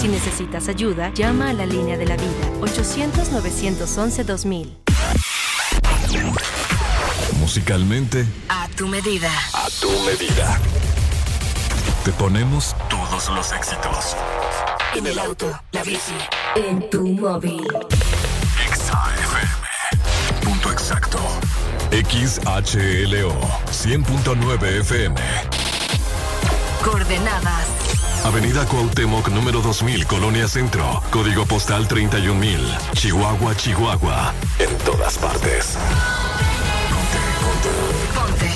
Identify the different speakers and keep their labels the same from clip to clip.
Speaker 1: Si necesitas ayuda, llama a la línea de la vida, 800-911-2000.
Speaker 2: Musicalmente,
Speaker 1: a tu medida.
Speaker 2: A tu medida. Te ponemos todos los éxitos.
Speaker 1: En el auto, la bici, en tu móvil.
Speaker 2: XAFM. Punto exacto. XHLO 100.9 FM.
Speaker 1: Coordenadas:
Speaker 2: Avenida Cuauhtémoc, número 2000, Colonia Centro. Código postal 31000. Chihuahua, Chihuahua. En todas partes.
Speaker 1: Ponte.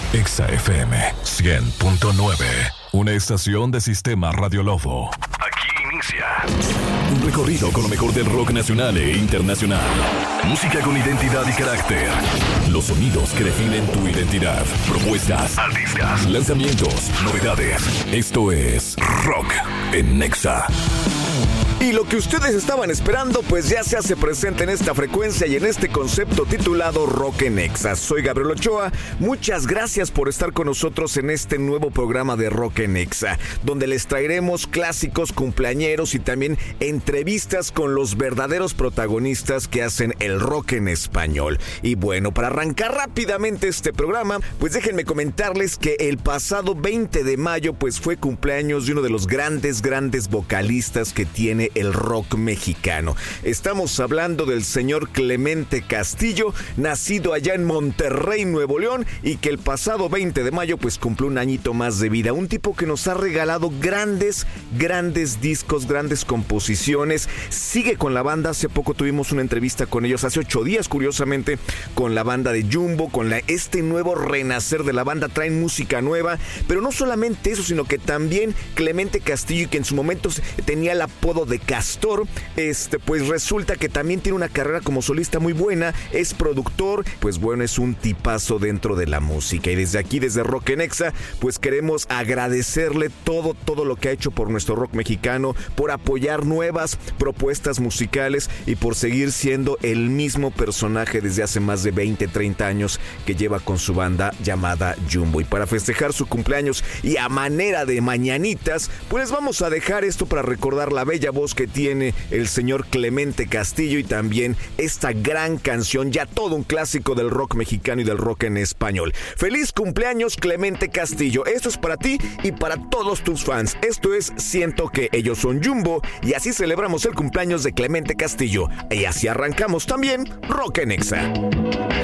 Speaker 2: XAFM 100.9. Una estación de Sistema Radio Lobo. Aquí inicia un recorrido con lo mejor del rock nacional e internacional. Música con identidad y carácter. Los sonidos que definen tu identidad. Propuestas, artistas, lanzamientos, novedades. Esto es Rock en Nexa.
Speaker 3: Y lo que ustedes estaban esperando, pues ya se hace presente en esta frecuencia y en este concepto titulado Rock en Nexa. Soy Gabriel Ochoa, muchas gracias por estar con nosotros en este nuevo programa de Rock en Nexa, donde les traeremos clásicos cumpleañeros y también entrevistas con los verdaderos protagonistas que hacen el rock en español. Y bueno, para arrancar rápidamente este programa, pues déjenme comentarles que el pasado 20 de mayo, pues fue cumpleaños de uno de los grandes vocalistas que tiene el rock mexicano. Estamos hablando del señor Clemente Castillo, nacido allá en Monterrey, Nuevo León, y que el pasado 20 de mayo pues cumplió un añito más de vida. Un tipo que nos ha regalado grandes discos, grandes composiciones. Sigue con la banda. Hace poco tuvimos una entrevista con ellos, hace 8 días, curiosamente, con la banda de Jumbo, con este nuevo renacer de la banda. Traen música nueva, pero no solamente eso, sino que también Clemente Castillo, que en su momento tenía el apodo de Castor, pues resulta que también tiene una carrera como solista muy buena, es productor, pues bueno, es un tipazo dentro de la música. Y desde aquí, desde Rock en Nexa, pues queremos agradecerle todo lo que ha hecho por nuestro rock mexicano, por apoyar nuevas propuestas musicales y por seguir siendo el mismo personaje desde hace más de 20-30 años que lleva con su banda llamada Jumbo. Y para festejar su cumpleaños y a manera de mañanitas, pues vamos a dejar esto para recordar la bella voz que tiene el señor Clemente Castillo y también esta gran canción, ya todo un clásico del rock mexicano y del rock en español. Feliz cumpleaños, Clemente Castillo. Esto es para ti y para todos tus fans. Esto es Siento que ellos son Jumbo y así celebramos el cumpleaños de Clemente Castillo. Y así arrancamos también Rock en Nexa.